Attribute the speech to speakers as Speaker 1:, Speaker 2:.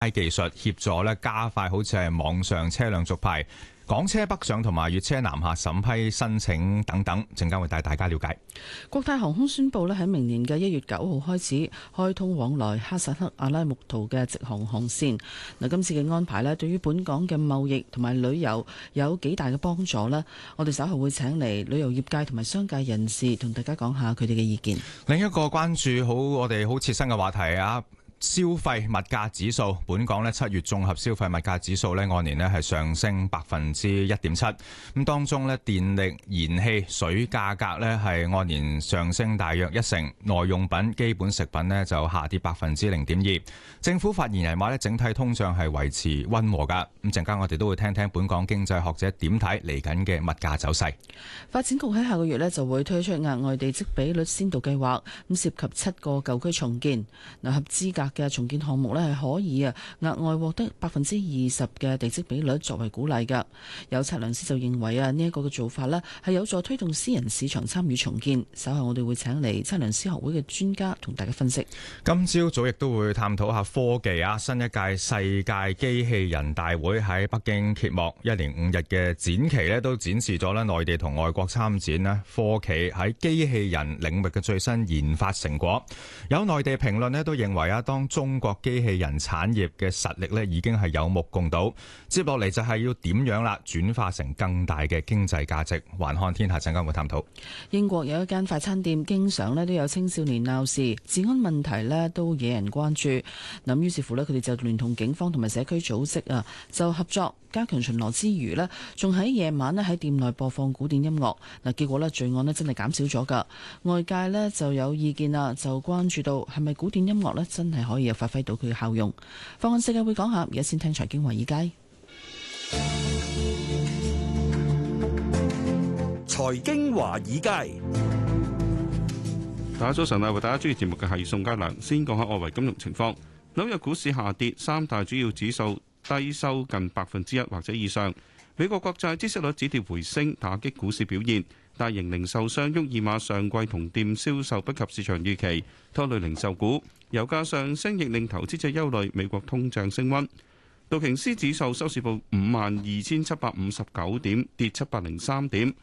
Speaker 1: 技術協助咧加快好似係網上車輛續牌、港車北上同埋粵車南下審批申請等等。陣間會帶大家了解。
Speaker 2: 國泰航空宣布咧喺明年嘅1月9號開始開通往來哈薩克阿拉木圖嘅直航航線。嗱，今次嘅安排咧對於本港嘅貿易同埋旅遊有幾大嘅幫助呢？我哋稍後會請嚟旅遊業界同埋商界人士同大家講下佢哋嘅意見。
Speaker 1: 另一個關注我哋好切身嘅話題啊！消費物價指數，本港7月綜合消費物價指數按年係上升1.7%，咁當中電力、燃氣、水價格係按年上升大約1成，耐用品、基本食品就下跌0.2%。政府發言人話整體通脹係維持溫和噶。咁陣間我哋都會聽聽本港經濟學者點睇嚟緊嘅物價走勢。
Speaker 2: 發展局喺下個月就會推出額外地積比率先導計劃，咁涉及7個舊區重建。合資格嘅重建項目係可以額外獲得20%嘅地積比率作為鼓勵㗎。有測量師就認為呢一個嘅做法係有助推動私人市場參與重建。稍後我哋會請嚟測量師學會嘅專家同大家分析。
Speaker 1: 今朝早亦都會探討下科技啊！新一屆世界機器人大會喺北京揭幕，1連5日嘅展期都展示咗內地同外國參展科企喺機器人領域嘅最新研發成果。有內地評論都認為當中國機器人產業嘅實力已經係有目共睹，接落嚟就係要點樣啦，轉化成更大嘅經濟價值。環看天下陣間會探討。
Speaker 2: 英國有一間快餐店經常都有青少年鬧事，治安問題都惹人關注。咁於是乎佢哋就聯同警方同埋社區組織就合作加強巡邏之餘仲喺夜晚喺店內播放古典音樂。結果罪案真係減少咗㗎。外界就有意見就關注到係咪古典音樂真係可以發揮到佢嘅效用。放眼世界會講下，而家先聽財經華爾街。
Speaker 3: 財經華爾街，
Speaker 4: 大家早晨啊！為大家主持節目嘅係宋嘉良。先講下外圍金融情況。紐約股市下跌，三大主要指數低收近1%或者以上。美國國債孳息率止跌回升，打擊股市表現。大型零售商沃爾瑪上季同店銷售不及市場預期，拖累零售股。油價上升亦令投資者憂慮美國通脹升溫。道瓊斯指數收市報52,759點，跌703點。